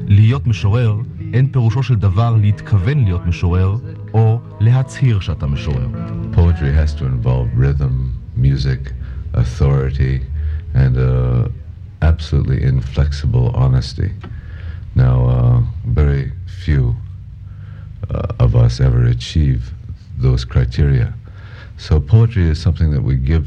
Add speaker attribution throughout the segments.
Speaker 1: להיות משורר אין פירושו של דבר להתכוון להיות משורר או להצהיר שאתה משורר.
Speaker 2: Poetry has to involve rhythm, music, authority, and absolutely inflexible honesty. Now, very few of us ever achieve those criteria. So poetry is something that we give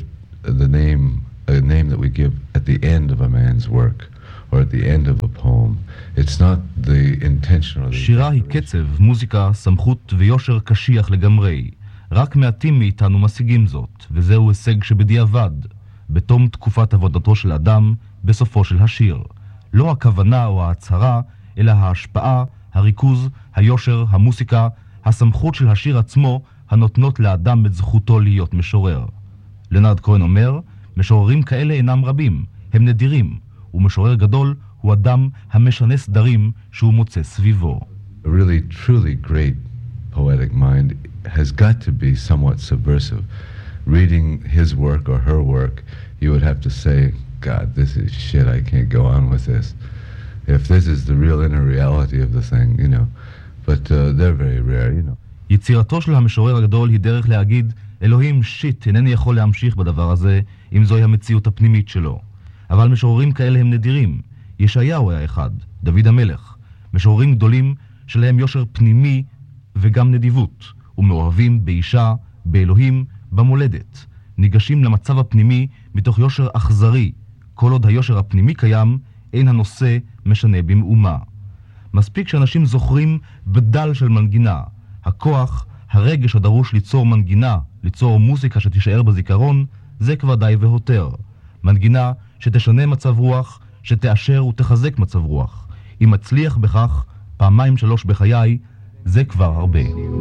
Speaker 2: a name that we give at the end of a man's work or at the end of a poem. It's not the intention or the...
Speaker 1: שירה היא קצב, מוזיקה, סמכות ויושר קשיח לגמרי. רק מעטים מאיתנו משיגים זאת, וזהו הישג שבדיעבד, בתום תקופת עבודתו של אדם, בסופו של השיר. לא הכוונה או ההצהרה, אלא ההשפעה, הריכוז, היושר, המוסיקה, הסמכות של השיר עצמו, הנותנות לאדם את זכותו להיות משורר. לנרד כהן אומר, משוררים כאלה אינם רבים, הם נדירים, ומשורר גדול הוא אדם המשנה סדרים שהוא מוצא סביבו.
Speaker 2: A really, truly great poetic mind has got to be somewhat subversive. Reading his work or her work, you would have to say, God, this is shit, I can't go on with this. If this is the real inner reality of the thing, you know. But they're very rare, you know.
Speaker 1: יצירתו של המשורר הגדול היא דרך להגיד, אלוהים, שיט, אינני יכול להמשיך בדבר הזה, אם זוהי המציאות הפנימית שלו. אבל משוררים כאלה הם נדירים. ישעיהו היה אחד, דוד המלך. משוררים גדולים שלהם יושר פנימי וגם נדיבות, ומאוהבים באישה, באלוהים, במולדת. ניגשים למצב הפנימי מתוך יושר אכזרי. כל עוד היושר הפנימי קיים, אין הנושא משנה במאומה. מספיק שאנשים זוכרים בדל של מנגינה. הכוח, הרגש הדרוש ליצור מנגינה, ליצור מוזיקה שתישאר בזיכרון, זה כבר די והותר. מנגינה שתשנה מצב רוח, שתאשר ותחזק מצב רוח. אם מצליח בכך, פעמיים שלוש בחיי, זה כבר הרבה.